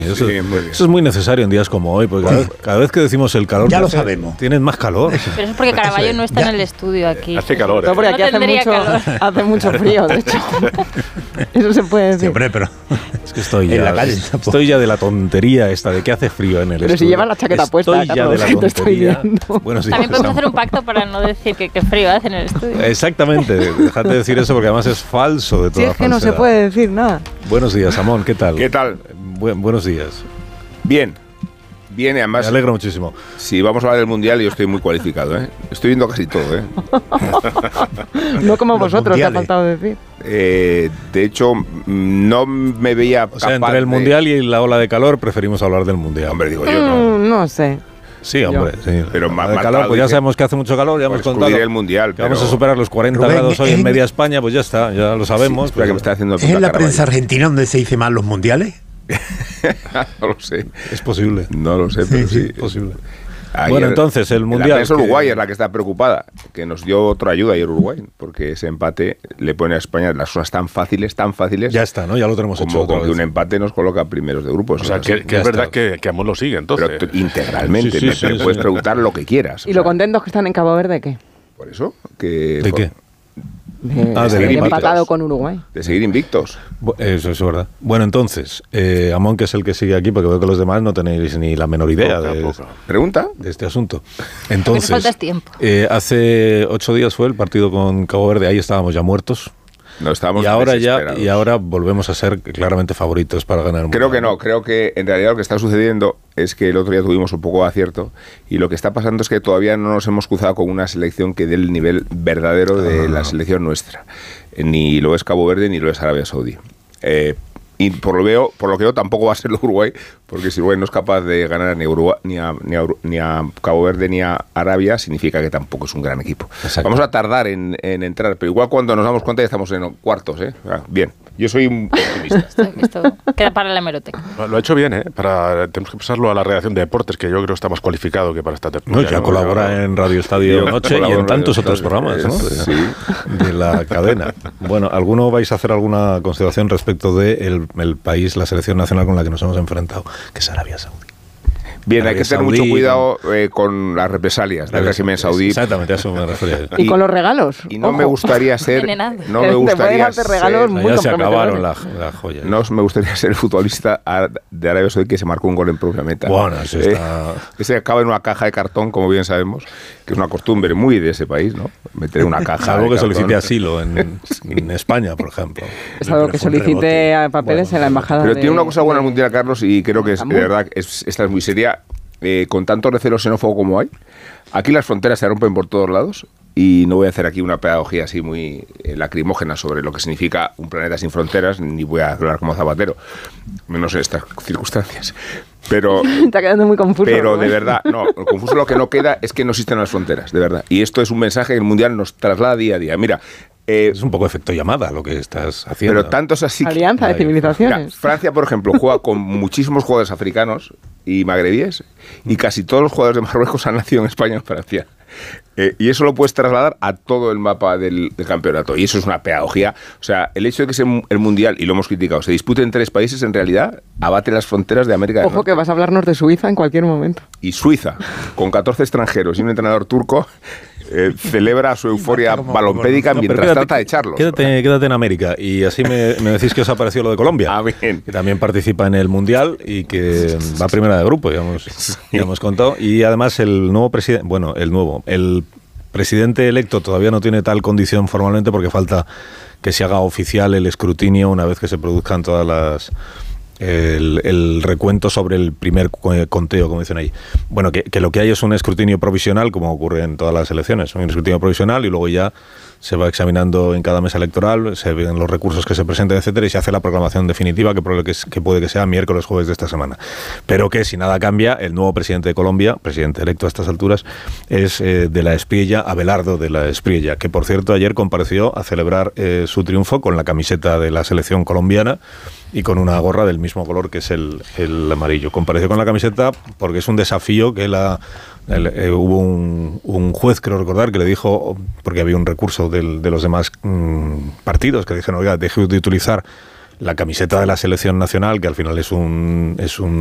Eso es muy necesario en días como hoy, porque cada vez que decimos el calor, ya lo sabemos. Tienen más calor. Pero eso es porque Caraballo no está en el estudio aquí. Hace calor. No, porque aquí hace mucho frío, de hecho. Eso se puede decir. Sí, hombre, pero es que estoy en la calle, estoy ya de la tontería esta de que hace frío en el pero estudio. si llevas la chaqueta puesta, ya de la te estoy viendo. Buenos días, También podemos hacer un pacto para no decir que frío hace en el estudio. Exactamente, déjate de decir eso porque además es falso de toda Si es que no se puede decir nada. Buenos días, Amón, ¿qué tal? ¿Qué tal? Buenos días. Bien, además. Me alegro muchísimo. Si vamos a hablar del Mundial, yo estoy muy cualificado, ¿eh? Estoy viendo casi todo, ¿eh? No como vosotros, te ha faltado decir. De hecho, no me veía capaz. O sea, entre el Mundial y la ola de calor, preferimos hablar del Mundial. Hombre, digo yo, no. No sé. Sí, hombre, sí. Pero de calor, pues ya sabemos que hace mucho calor, ya hemos contado el Mundial, que vamos a superar los 40 grados hoy en media España, pues ya está, ya lo sabemos. Sí, pues que me está haciendo ¿es en la prensa argentina donde se dice mal los mundiales? No lo sé. Es posible. No lo sé, pero sí. Es posible. Ayer, bueno, entonces, el Mundial... La prensa Uruguay es la que está preocupada, que nos dio otra ayuda ayer Uruguay, porque ese empate le pone a España las cosas tan fáciles... Ya está, ¿no? Ya lo tenemos como hecho. Como que un empate nos coloca primeros de grupos. O sea, que es verdad que Amón lo sigue, entonces. Pero integralmente, me puedes preguntar lo que quieras. ¿Y lo contentos que están en Cabo Verde qué? Por eso. Que, ¿De qué? De seguir empatado con Uruguay. De seguir invictos. Eso es verdad. Bueno, entonces, Amón, que es el que sigue aquí, porque veo que los demás no tenéis ni la menor idea ¿Pregunta? de este asunto. Entonces, falta tiempo. Hace 8 días fue el partido con Cabo Verde, ahí estábamos ya muertos. No, estábamos y ahora volvemos a ser claramente favoritos para ganar un Creo que no, creo que en realidad lo que está sucediendo es que el otro día tuvimos un poco de acierto y lo que está pasando es que todavía no nos hemos cruzado con una selección que dé el nivel verdadero de la selección nuestra. Ni lo es Cabo Verde ni lo es Arabia Saudí. Y por lo que veo tampoco va a ser Uruguay, porque si Uruguay no es capaz de ganar ni a Cabo Verde ni a Arabia, significa que tampoco es un gran equipo. Exacto. Vamos a tardar en entrar, pero igual cuando nos damos cuenta ya estamos en cuartos, ¿eh? Bien, yo soy un optimista. Esto queda para la hemeroteca. Lo ha hecho bien, ¿eh? Tenemos que pasarlo a la redacción de deportes, que yo creo que está más cualificado que para esta tertulia. No, ya colabora en Radio Estadio Noche y en tantos otros programas, ¿no? Sí. De la cadena. Bueno, ¿alguno vais a hacer alguna consideración respecto de el país, la selección nacional con la que nos hemos enfrentado, que es Arabia Saudí? Bien, hay que tener mucho cuidado con las represalias del régimen saudí. Exactamente, a eso me refería. Y con los regalos. Y no me gustaría ser... No me gustaría hacer regalos muy ya se acabaron las joyas. No me gustaría ser el futbolista de Arabia Saudí que se marcó un gol en propia meta. Bueno, eso está... Ese acaba en una caja de cartón, como bien sabemos, que es una costumbre muy de ese país, ¿no? Meter una caja algo de que cartón. Solicite asilo en España, por ejemplo. Es algo que solicite a papeles en la embajada. Pero tiene una cosa buena el Mundial, Carlos, y creo que de verdad esta es muy seria. Con tanto recelo xenófobo como hay, aquí las fronteras se rompen por todos lados y no voy a hacer aquí una pedagogía así muy lacrimógena sobre lo que significa un planeta sin fronteras, ni voy a hablar como Zapatero, menos en estas circunstancias. Pero está quedando muy confuso. Pero de verdad, no, confuso lo que no queda es que no existen las fronteras, de verdad. Y esto es un mensaje que el Mundial nos traslada día a día. Mira, es un poco efecto llamada lo que estás haciendo. Pero tanto es así. Alianza de civilizaciones. Mira, Francia, por ejemplo, juega con muchísimos jugadores africanos y magrebíes, y casi todos los jugadores de Marruecos han nacido en España o en Francia. Y eso lo puedes trasladar a todo el mapa del campeonato. Y eso es una pedagogía. O sea, el hecho de que el Mundial, y lo hemos criticado, se dispute en 3 países, en realidad abate las fronteras de América del Norte. Ojo que vas a hablarnos de Suiza en cualquier momento. Y Suiza, con 14 extranjeros y un entrenador turco, celebra su euforia balompédica mientras trata de echarlos. Quédate en América. Y así me decís que os ha parecido lo de Colombia. Ah, bien. Que también participa en el Mundial y que va primera de grupo, ya hemos contado. Y además el nuevo presidente, el presidente electo todavía no tiene tal condición formalmente porque falta que se haga oficial el escrutinio una vez que se produzcan todas las... El recuento sobre el primer conteo, como dicen ahí. Bueno, que lo que hay es un escrutinio provisional, como ocurre en todas las elecciones, un escrutinio provisional y luego ya se va examinando en cada mesa electoral, se ven los recursos que se presenten, etcétera, y se hace la proclamación definitiva, que puede que sea miércoles, jueves de esta semana. Pero que, si nada cambia, el nuevo presidente de Colombia, presidente electo a estas alturas, es de la Espriella, Abelardo de la Espriella, que, por cierto, ayer compareció a celebrar su triunfo con la camiseta de la selección colombiana y con una gorra del mismo color que es el amarillo. Compareció con la camiseta porque es un desafío que hubo un juez, creo recordar, que le dijo, porque había un recurso de los demás partidos, que dijeron, oiga, deje de utilizar la camiseta de la selección nacional, que al final es un